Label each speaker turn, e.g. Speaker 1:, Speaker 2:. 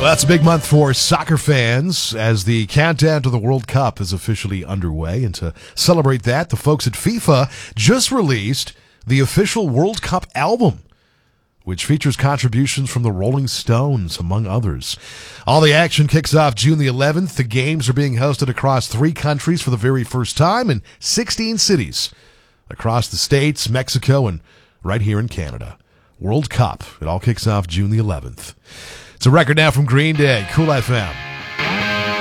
Speaker 1: Well, that's a big month for soccer fans as the countdown to the World Cup is officially underway. And to celebrate that, the folks at FIFA just released the official World Cup album, which features contributions from the Rolling Stones, among others. All the action kicks off June the 11th. The games are being hosted across 3 countries for the very first time in 16 cities across the States, Mexico, and right here in Canada. World Cup. It all kicks off June the 11th. It's a record now from Green Day, Cool FM.